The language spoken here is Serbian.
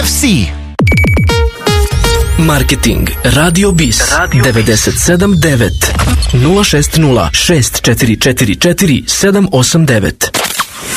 FC. Marketing Radio Bis 97.9 060 6444 789.